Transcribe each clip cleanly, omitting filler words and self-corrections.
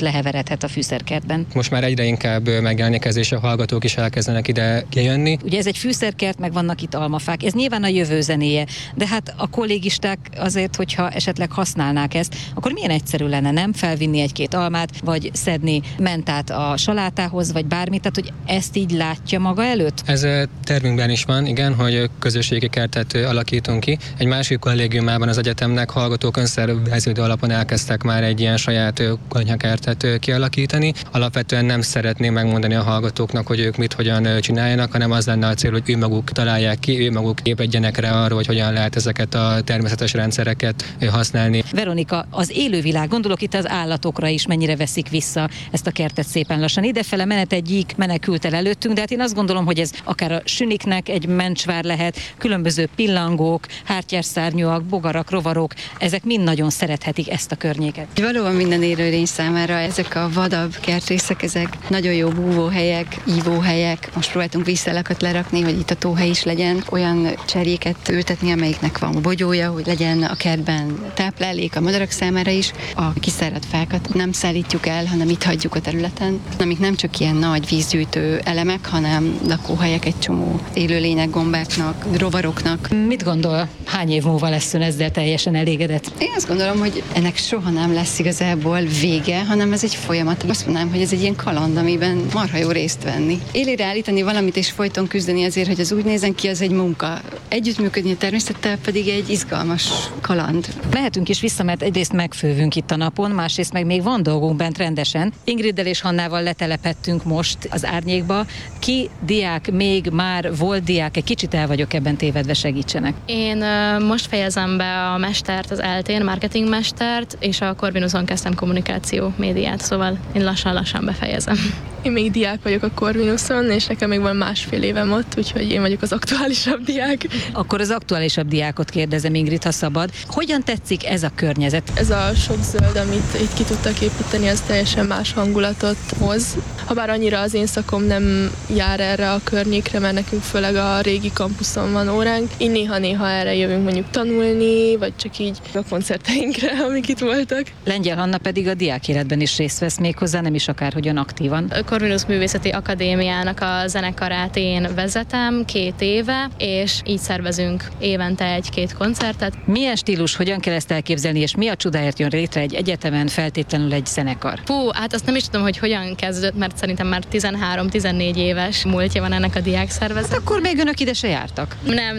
leheveredhet a fűszerkertben. Most már egyre inkább megjelenik ez, és a hallgatók is elkezdenek ide jönni. Ugye ez egy fűszerkert, meg vannak itt almafák. Ez nyilván a jövő zenéje, de hát a kollégisták azért, hogyha esetleg használnák ezt, akkor milyen egyszerű lenne, nem felvinni egy-két almát, vagy szedni mentát a salátához, vagy bármit, tehát hogy ezt így látja maga előtt? Ez tervünkben is van, igen, hogy közösségi kertet alakítunk ki. Egy másik kollégiumában az egyetemnek hallgatók önszerveződő alapon elkezdtek már egy ilyen saját konyhakertet kialakítani. Alapvetően nem szeretném megmondani a hallgatóknak, hogy ők mit hogyan csináljanak, hanem az lenne a cél, hogy ő maguk találják ki, ő maguk épedjenek rá arra, hogy hogyan lehet ezeket a természetes rendszereket használni. Veronika, az élővilág, gondolok itt az állatokra is, mennyire veszik vissza ezt a kertet szépen lassan. Idefele menet egy gyík menekült el előttünk, de hát én azt gondolom, hogy ez akár a süniknek egy mencsvár lehet, különböző pillangók, hártyásszárnyúak, bogarak, rovarok, ezek mind nagyon szerethetik ezt a környéket. Valóban minden élőlény számára ezek a vadabb kertrészek, ezek nagyon jó búvóhelyek, ívóhelyek. Most próbáltunk vízszalakat lerakni, hogy itt a tóhely is legyen, olyan cserjéket ültetni, amelyiknek van bogyója, hogy legyen a kertben táplálék a madarak számára is. A kiszáradt fákat nem szállítjuk el, hanem itt hagyjuk a területen, amik nem csak ilyen nagy vízgyűjtő elemek, hanem lakóhelyek egy csomó élőlények, gombáknak, rovaroknak. Mit gondol, hány év múlva lesz ön ezzel teljesen elégedett? Én azt gondolom, hogy ennek soha nem lesz igazából vége, hanem ez egy folyamat. Azt mondanám, hogy ez egy ilyen kaland, amiben marha jó részt venni. Élére állítani valamit és folyton küzdeni azért, hogy az úgy nézen ki, az egy munka. Együttműködni a természettel pedig egy izgalmas kaland. Mehetünk is vissza, mert egyrészt megfővünk itt a napon, másrészt meg még van dolgunk bent rendesen. Ingriddel és Hannával letelepedtünk most az árnyékba. Ki diák, még már volt diák, egy kicsit el vagyok ebben tévedve, segítsenek. Én most fejezem be a mestert, az ELTÉn, marketingmestert, és a Corvinuson kezdtem kommunikáció médiát, szóval én lassan befejezem. Én még diák vagyok a Corvinuson, és nekem még van másfél évem ott, úgyhogy én vagyok az aktuálisabb diák. Akkor az aktuálisabb diákot kérdezem, Ingrid, ha szabad. Hogyan tetszik ez a környezet? Ez a sok zöld, amit itt ki tudtak építeni, az teljesen más hangulatot hoz. Habár annyira az én szakom nem jár erre a környékre, mert nekünk főleg a régi kampuszon van óránk. Így néha-néha erre jövünk mondjuk tanulni, vagy csak így a koncerteinkre, amik itt voltak. Lengyel Hanna pedig a diák életben is részt vesz, méghozzá nem is akárhogyan aktívan. A Corvinus Művészeti Akadémiának a zenekarát én vezetem 2 éve, és így szervezünk évente 1-2 koncertet. Milyen stílus, hogyan kell ezt elképzelni, és mi a csodáért jön létre egy egyetemen feltétlenül egy zenekar? Hát azt nem is tudom, hogy hogyan kezdődött, mert szerintem már 13-14 éves múltja van ennek a diákszervezet. Hát akkor még önök ide se jártak.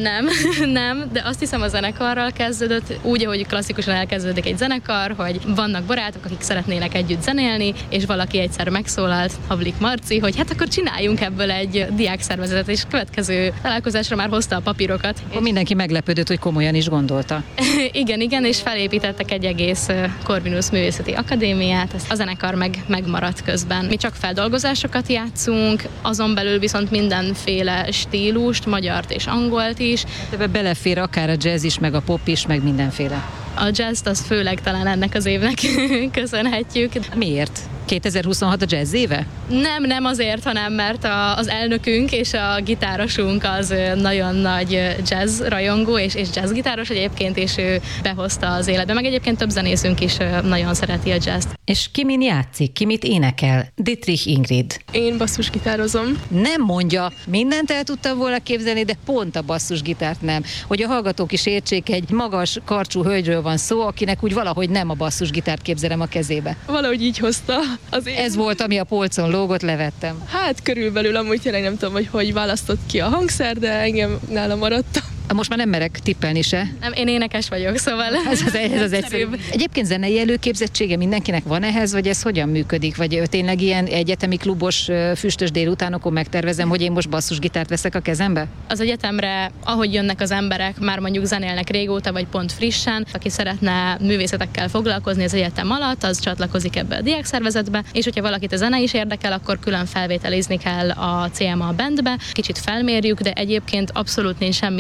Nem, de azt hiszem a zenekarral kezdődött, úgy, ahogy klasszikusan elkezdődik egy zenekar, hogy vannak barátok, akik szeretnének együtt zenélni, és valaki egyszer megszólalt, Havlik Marci, hogy hát akkor csináljunk ebből egy diákszervezetet, és következő találkozásra már hozta a papírokat. Akkor mindenki meglepődött, hogy komolyan is gondolta. Igen, és felépítettek egy egész Corvinus Művészeti Akadémiát, a zenekar megmaradt közben. Mi csak feldolgozásokat játszunk, azon belül viszont mindenféle stílust, magyart és angolt is. Ebbe belefér akár a jazz is, meg a pop is, meg mindenféle. A jazzt az főleg talán ennek az évnek köszönhetjük. Miért? 2026 a jazz éve? Nem azért, hanem mert az elnökünk és a gitárosunk az nagyon nagy jazz rajongó és jazz gitáros egyébként, és ő behozta az életbe. Meg egyébként több zenészünk is nagyon szereti a jazzt. És ki min játszik, ki mit énekel? Dietrich Ingrid. Én basszusgitározom. Nem mondja, mindent el tudtam volna képzelni, de pont a basszusgitárt nem. Hogy a hallgatók is értsék, egy magas, karcsú hölgyről van szó, akinek úgy valahogy nem a basszusgitárt képzelem a kezébe. Valahogy így hozta. Ez volt, ami a polcon lógott, levettem. Hát körülbelül amúgy tényleg nem tudom, hogy választott ki a hangszer, de engem nála maradt. Most már nem merek tippelni se. Nem, én énekes vagyok, szóval ez az egyszerűbb. Egyébként zenei előképzettsége mindenkinek van ehhez, vagy ez hogyan működik? Vagy tényleg ilyen egyetemi klubos füstös délutánokon megtervezem, hogy én most basszusgitárt veszek a kezembe? Az egyetemre, ahogy jönnek az emberek, már mondjuk zenélnek régóta, vagy pont frissen, aki szeretne művészetekkel foglalkozni az egyetem alatt, az csatlakozik ebbe a diákszervezetbe, és hogyha valakit a zene is érdekel, akkor külön felvételizni kell a CMA bandbe, kicsit felmérjük, de egyébként abszolút nincs semmi elvárás,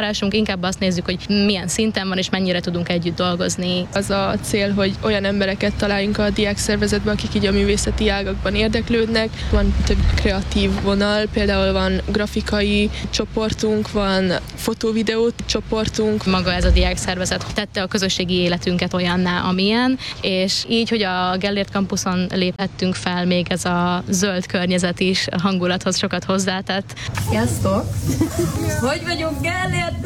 fókuszálásunk, inkább azt nézzük, hogy milyen szinten van és mennyire tudunk együtt dolgozni. Az a cél, hogy olyan embereket találjunk a diákszervezetben, akik így a művészeti ágakban érdeklődnek. Van több kreatív vonal, például van grafikai csoportunk, van fotóvideó csoportunk. Maga ez a diákszervezet tette a közösségi életünket olyanná, amilyen, és így, hogy a Gellért kampuszon léphettünk fel, még ez a zöld környezet is a hangulathoz sokat hozzátett. Sziasztok! Hogy vagyunk, Gellért?